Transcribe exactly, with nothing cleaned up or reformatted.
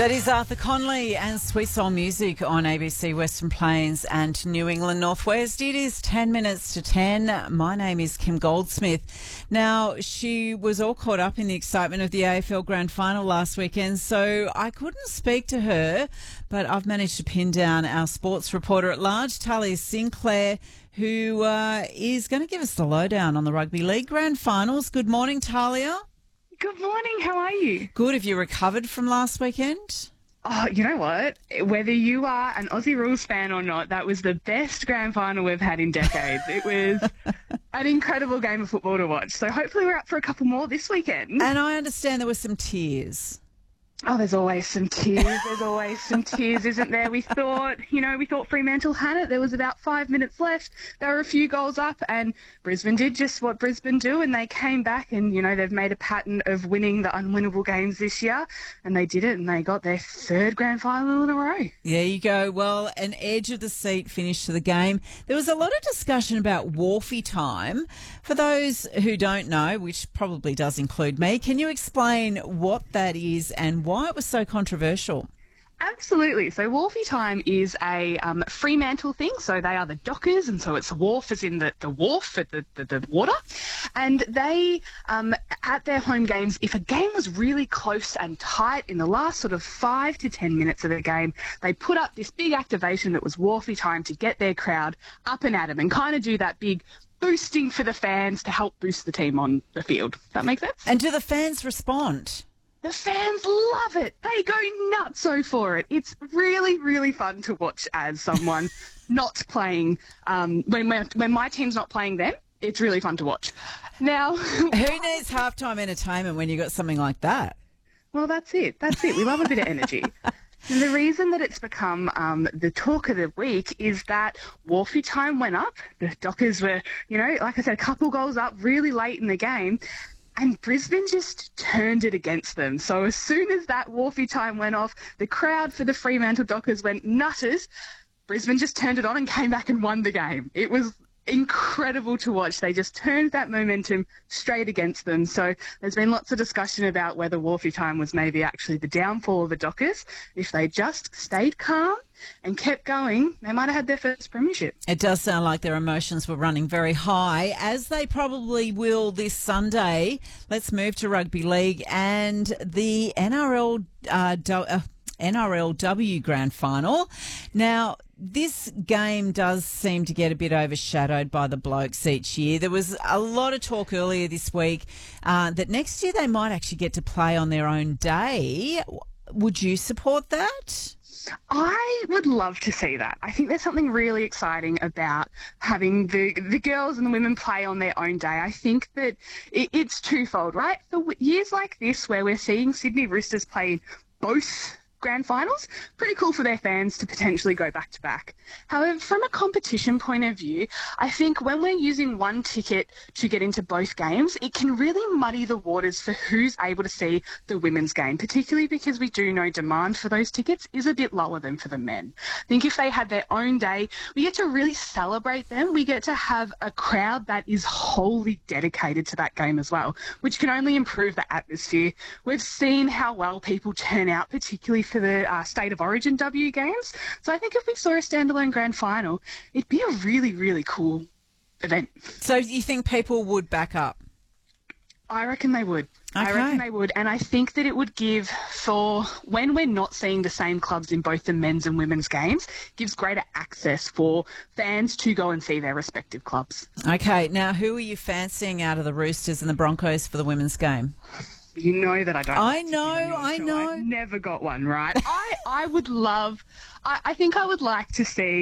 That is Arthur Conley and Sweet Soul Music on A B C Western Plains and New England Northwest. It is ten minutes to ten. My name is Kim Goldsmith. Now, she was all caught up in the excitement of the A F L Grand Final last weekend, so I couldn't speak to her, but I've managed to pin down our sports reporter at large, Talia Sinclair, who uh, is going to give us the lowdown on the Rugby League Grand Finals. Good morning, Talia. Good morning. How are you? Good. Have you recovered from last weekend? Oh, you know what? Whether you are an Aussie Rules fan or not, that was the best grand final we've had in decades. It was an incredible game of football to watch. So hopefully we're up for a couple more this weekend. And I understand there were some tears. Oh, there's always some tears. There's always some tears, isn't there? We thought, you know, we thought Fremantle had it. There was about five minutes left. There were a few goals up, and Brisbane did just what Brisbane do, and they came back, and, you know, they've made a pattern of winning the unwinnable games this year, and they did it, and they got their third grand final in a row. There you go. Well, an edge of the seat finish to the game. There was a lot of discussion about Wharfie time. For those who don't know, which probably does include me, can you explain what that is and why it was so controversial? Absolutely. So Wharfie time is a um, Fremantle thing. So they are the Dockers, and so it's wharf as in the, the wharf at the, the, the water. And they, um, at their home games, if a game was really close and tight in the last sort of five to ten minutes of the game, they put up this big activation that was Wharfie time to get their crowd up and at them and kind of do that big boosting for the fans to help boost the team on the field. That make sense? And do the fans respond? The fans love it. They go nutso for it. It's really, really fun to watch as someone not playing. Um, when, when when my team's not playing them, it's really fun to watch. Now, who needs halftime entertainment when you got something like that? Well, that's it. That's it. We love a bit of energy. And the reason that it's become um, the talk of the week is that Wharfie time went up. The Dockers were, you know, like I said, a couple goals up really late in the game. And Brisbane just turned it against them. So as soon as that Wharfie time went off, the crowd for the Fremantle Dockers went nutters. Brisbane just turned it on and came back and won the game. It was incredible to watch. They just turned that momentum straight against them. So there's been lots of discussion about whether Wharfie time was maybe actually the downfall of the Dockers. If they just stayed calm and kept going, they might have had their first premiership. It does sound like their emotions were running very high, as they probably will this Sunday. Let's move to rugby league and the N R L uh, do, uh, N R L W Grand Final. Now, this game does seem to get a bit overshadowed by the Blokes each year. There was a lot of talk earlier this week uh, that next year they might actually get to play on their own day. Would you support that? I would love to see that. I think there's something really exciting about having the the girls and the women play on their own day. I think that it, it's twofold, right? For years like this where we're seeing Sydney Roosters play both grand finals, pretty cool for their fans to potentially go back to back. However, from a competition point of view, I think when we're using one ticket to get into both games, it can really muddy the waters for who's able to see the women's game, particularly because we do know demand for those tickets is a bit lower than for the men. I think if they had their own day, we get to really celebrate them. We get to have a crowd that is wholly dedicated to that game as well, which can only improve the atmosphere. We've seen how well people turn out, particularly for the uh, State of Origin W games. So I think if we saw a standalone grand final, it'd be a really, really cool event. So you think people would back up? I reckon they would. Okay. I reckon they would. And I think that it would give for, when we're not seeing the same clubs in both the men's and women's games, gives greater access for fans to go and see their respective clubs. Okay. Now, who are you fancying out of the Roosters and the Broncos for the women's game? You know that I don't. I know, I know. I've never got one right. I, I would love, I, I think I would like to see